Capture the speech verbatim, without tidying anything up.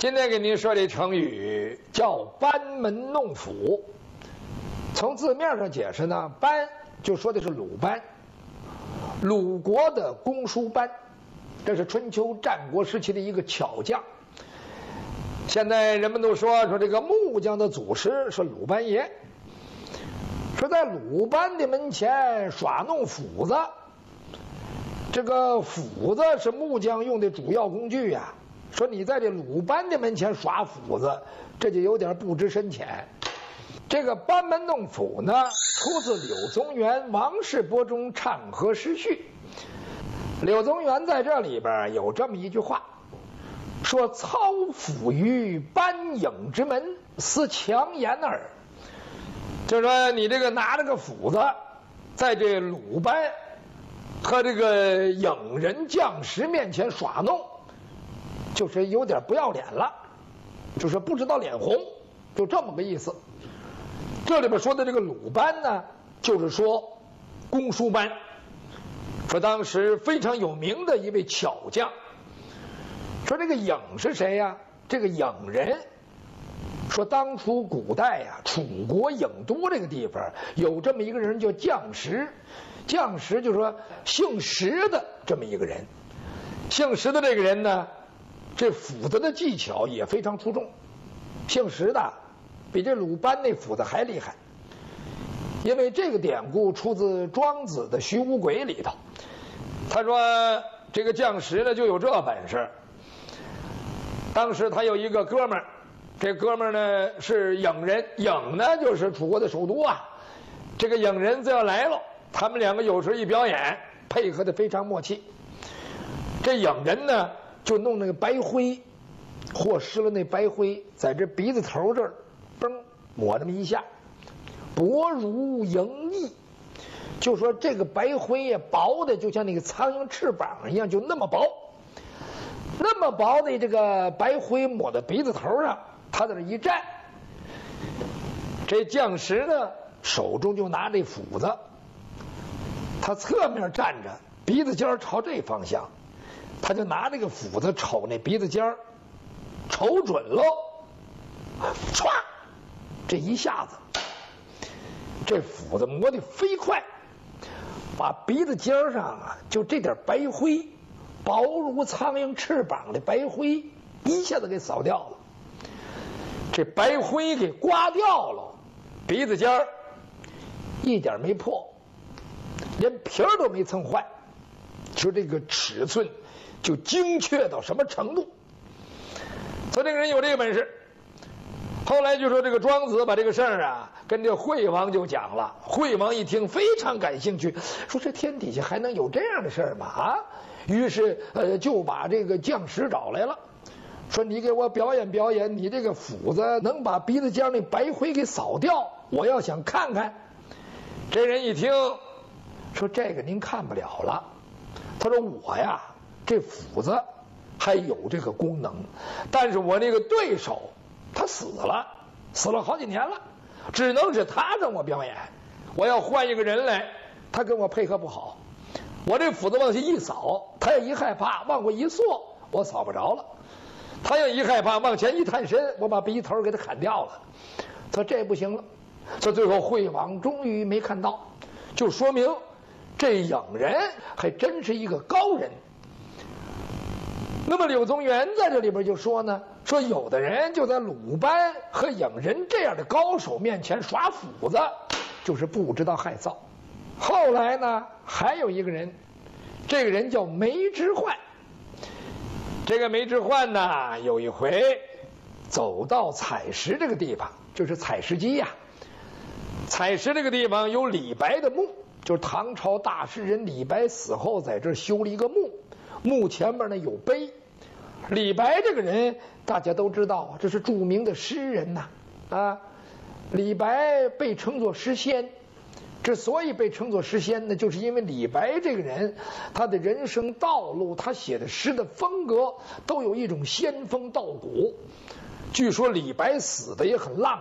今天给您说这成语叫班门弄斧。从字面上解释呢，班就说的是鲁班，鲁国的公输班，这是春秋战国时期的一个巧匠。现在人们都说说这个木匠的祖师是鲁班爷，说在鲁班的门前耍弄斧子。这个斧子是木匠用的主要工具呀、啊。说你在这鲁班的门前耍斧子，这就有点不知深浅。这个班门弄斧呢，出自柳宗元《王氏钵中唱和诗序》。柳宗元在这里边有这么一句话，说操斧于班影之门，思强言耳。就是说你这个拿着个斧子，在这鲁班和这个影人将士面前耍弄，就是有点不要脸了，就是不知道脸红，就这么个意思。这里边说的这个鲁班呢，就是说公输班，说当时非常有名的一位巧匠。说这个影是谁呀、啊？这个影人，说当初古代呀、啊，楚国郢都这个地方有这么一个人叫将石，将石就是说姓石的这么一个人。姓石的这个人呢，这斧子的技巧也非常出众，姓石的比这鲁班那斧子还厉害。因为这个典故出自庄子的《徐无鬼》里头，他说这个将石呢就有这本事。当时他有一个哥们儿，这哥们儿呢是郢人，郢呢就是楚国的首都啊。这个郢人就要来了，他们两个有时一表演，配合的非常默契。这郢人呢就弄那个白灰，和湿了那白灰，在这鼻子头这儿嘣抹那么一下，薄如蝇翼。就说这个白灰呀，薄的就像那个苍蝇翅膀一样，就那么薄。那么薄的这个白灰抹在鼻子头上，他在这一站，这将士呢手中就拿这斧子，他侧面站着，鼻子尖朝这方向，他就拿这个斧子瞅那鼻子尖儿，瞅准喽，唰，这一下子，这斧子磨得飞快，把鼻子尖上啊，就这点白灰，薄如苍蝇翅膀的白灰，一下子给扫掉了。这白灰给刮掉了，鼻子尖儿一点没破，连皮儿都没蹭坏。说这个尺寸就精确到什么程度？所以这个人有这个本事。后来就说这个庄子把这个事儿啊跟这惠王就讲了，惠王一听非常感兴趣，说这天底下还能有这样的事儿吗？啊，于是呃就把这个将士找来了，说你给我表演表演，你这个斧子能把鼻子尖那白灰给扫掉，我要想看看。这人一听说这个您看不了了，他说我呀这斧子还有这个功能，但是我那个对手他死了，死了好几年了，只能是他跟我表演。我要换一个人来，他跟我配合不好，我这斧子往下一扫，他要一害怕往过一缩，我扫不着了。他要一害怕往前一探身，我把鼻头给他砍掉了。说这不行了，说最后惠王终于没看到，就说明这郢人还真是一个高人。那么柳宗元在这里边就说呢，说有的人就在鲁班和郢人这样的高手面前耍斧子，就是不知道害臊。后来呢还有一个人，这个人叫梅之涣。这个梅之涣呢有一回走到采石这个地方，就是采石矶呀、啊。采石这个地方有李白的墓，就是唐朝大诗人李白死后在这儿修了一个墓，墓前面呢有碑。李白这个人大家都知道，这是著名的诗人呐、啊，啊，李白被称作诗仙。之所以被称作诗仙呢，就是因为李白这个人，他的人生道路，他写的诗的风格都有一种仙风道骨。据说李白死的也很浪。